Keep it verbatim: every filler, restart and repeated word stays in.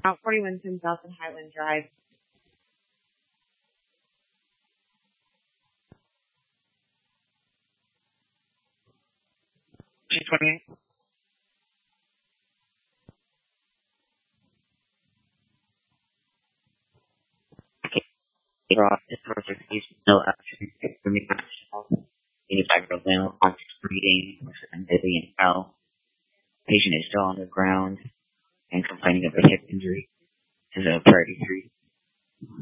Route forty-one, ten South and Highland Drive. G twenty-eight. Rock is certification no action for me national manufacturer limb on breathing and billion L. Patient is still on the ground and complaining of a hip injury. This is a priority three.